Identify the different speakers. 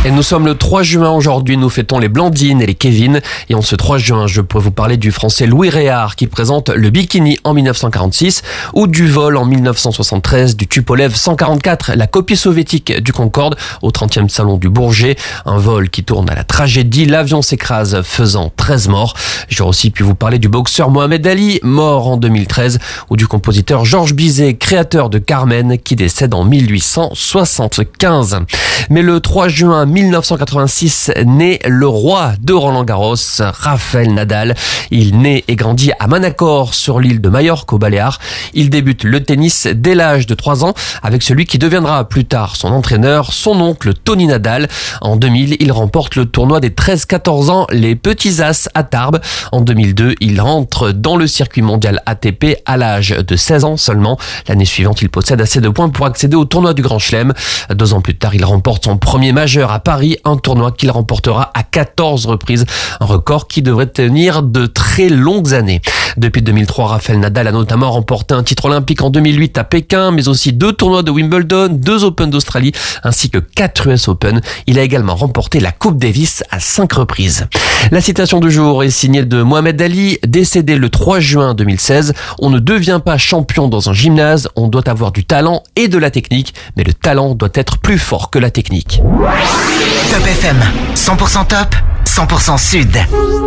Speaker 1: Et nous sommes le 3 juin aujourd'hui, nous fêtons les Blandine et les Kevin. Et en ce 3 juin, je peux vous parler du français Louis Réard qui présente le bikini en 1946 ou du vol en 1973 du Tupolev 144, la copie soviétique du Concorde au 30e salon du Bourget. Un vol qui tourne à la tragédie, l'avion s'écrase faisant 13 morts. J'aurais aussi pu vous parler du boxeur Mohamed Ali, mort en 2013, ou du compositeur Georges Bizet, créateur de Carmen, qui décède en 1875. Mais le 3 juin 1986 naît le roi de Roland-Garros, Rafael Nadal. Il naît et grandit à Manacor, sur l'île de Majorque, aux Baléares. Il débute le tennis dès l'âge de 3 ans avec celui qui deviendra plus tard son entraîneur, son oncle Tony Nadal. En 2000, il remporte le tournoi des 13-14 ans, les Petits As à Tarbes. En 2002, il entre dans le circuit mondial ATP à l'âge de 16 ans seulement. L'année suivante, il possède assez de points pour accéder au tournoi du Grand Chelem. 2 ans plus tard, il remporte son premier majeur à Paris, un tournoi qu'il remportera à 14 reprises, un record qui devrait tenir de très longues années. Depuis 2003, Rafael Nadal a notamment remporté un titre olympique en 2008 à Pékin, mais aussi 2 tournois de Wimbledon, 2 Open d'Australie, ainsi que 4 US Open. Il a également remporté la Coupe Davis à 5 reprises. La citation du jour est signée de Mohamed Ali, décédé le 3 juin 2016. On ne devient pas champion dans un gymnase, on doit avoir du talent et de la technique, mais le talent doit être plus fort que la technique.
Speaker 2: Top FM, 100% top, 100% sud.